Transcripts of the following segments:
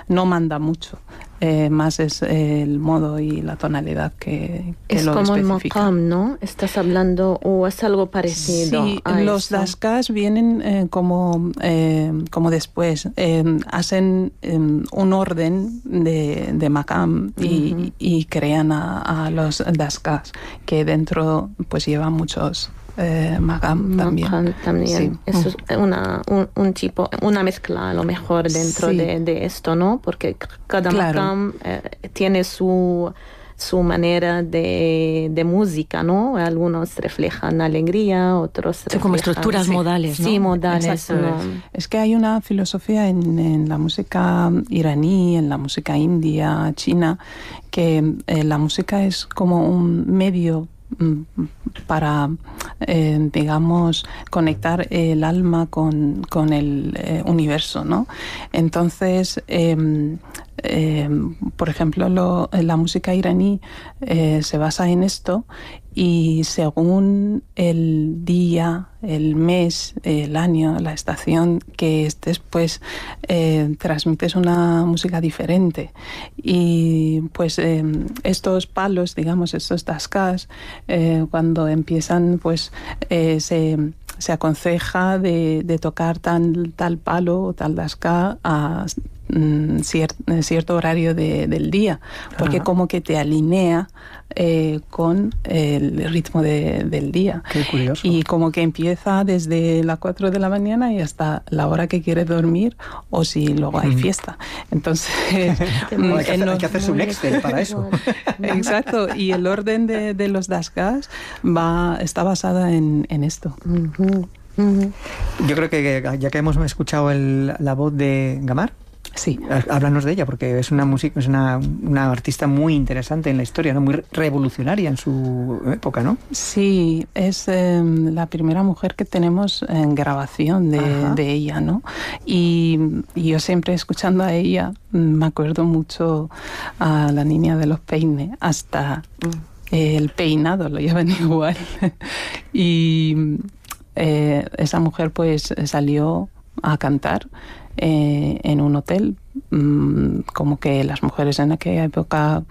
no manda mucho. Más es el modo y la tonalidad que es lo como especifica. el maqam, ¿no? ¿Estás hablando o es algo parecido? Sí, a los eso? daskas vienen como después. Hacen un orden de maqam y crean a los daskas, que dentro pues llevan muchos maqam también. Maqam también. Sí. Eso es un tipo, una mezcla a lo mejor dentro Sí. de esto, ¿no? Porque cada Claro. maqam tiene su manera de música, ¿no? Algunos reflejan alegría, otros reflejan... como estructuras modales, ¿no? Sí, modales. Exacto. ¿no? Es que hay una filosofía en la música iraní, en la música india, china, que la música es como un medio para, digamos, conectar el alma con el universo, ¿no? Entonces, por ejemplo, la música iraní se basa en esto, y según el día, el mes, el año, la estación que estés, pues transmites una música diferente. Y pues estos palos, digamos, estos daskas, cuando empiezan, pues se aconseja de tocar tal palo o tal daska a cierto horario del día, porque como que te alinea con el ritmo del día. Qué curioso. Y como que empieza desde las 4 de la mañana y hasta la hora que quieres dormir, o si luego hay fiesta. Entonces hay que hacerse un Excel para eso. Exacto, y el orden de los daskas está basada en esto. Yo creo que ya que hemos escuchado la voz de Gamar, sí, háblanos de ella, porque es una artista muy interesante en la historia, ¿no? Muy revolucionaria en su época, ¿no? Sí, es la primera mujer que tenemos en grabación de ella, ¿no? Y yo siempre escuchando a ella me acuerdo mucho a la niña de los peines, hasta el peinado lo llevan igual. Y esa mujer pues salió a cantar en un hotel, como que las mujeres en aquella época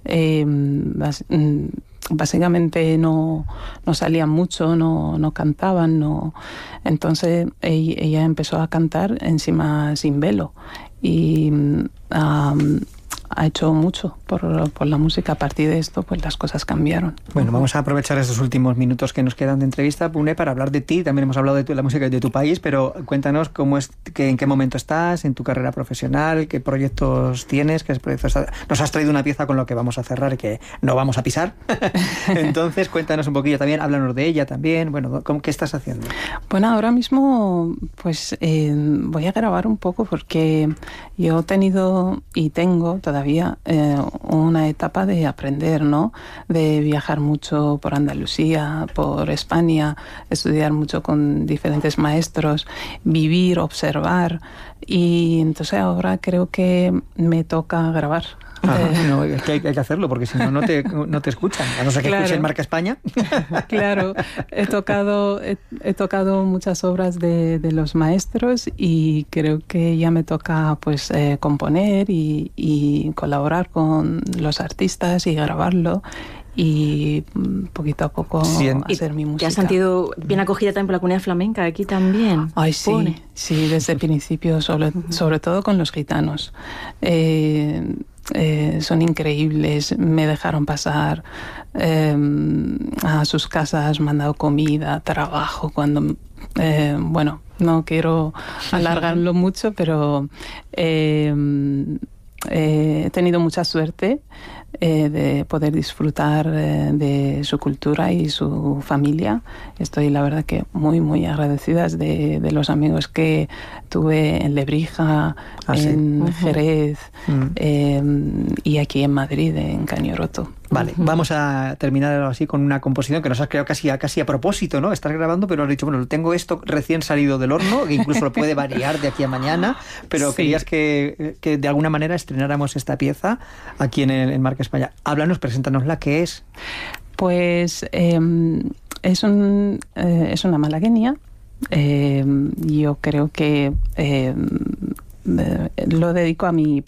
básicamente no salían mucho, no cantaban, entonces ella empezó a cantar encima sin velo, y ha hecho mucho por la música. A partir de esto, pues las cosas cambiaron. Bueno, vamos a aprovechar estos últimos minutos que nos quedan de entrevista, Pune, para hablar de ti. También hemos hablado de la música de tu país, pero cuéntanos en qué momento estás en tu carrera profesional, qué proyectos tienes, nos has traído una pieza con lo que vamos a cerrar y que no vamos a pisar. Entonces, cuéntanos un poquillo también, háblanos de ella también. Bueno, ¿qué estás haciendo? Bueno, ahora mismo pues voy a grabar un poco, porque yo he tenido y tengo todavía una etapa de aprender, ¿no? De viajar mucho por Andalucía, por España, estudiar mucho con diferentes maestros, vivir, observar, y entonces ahora creo que me toca grabar. No, es que hay que hacerlo, porque si no te escuchan, a no ser que escuchen Marca España. Claro, he tocado muchas obras de los maestros, y creo que ya me toca pues componer y colaborar con los artistas y grabarlo, y poquito a poco hacer mi música. ¿Te has sentido bien acogida también por la comunidad flamenca aquí también? Ay, sí, sí, desde el principio, sobre todo con los gitanos. Son increíbles, me dejaron pasar a sus casas, me han dado comida, trabajo, cuando bueno, no quiero alargarlo mucho, pero he tenido mucha suerte de poder disfrutar de su cultura y su familia. Estoy, la verdad, que muy, muy agradecida de los amigos que tuve en Lebrija, en Jerez, y aquí en Madrid, en Cañoroto. Vale, vamos a terminar así con una composición que nos has creado casi a propósito, ¿no? Estás grabando, pero has dicho, bueno, tengo esto recién salido del horno, que incluso lo puede variar de aquí a mañana, pero querías que de alguna manera estrenáramos esta pieza aquí en Marca España. Háblanos, preséntanosla, ¿qué es? Pues es una malagueña. Yo creo que lo dedico a mi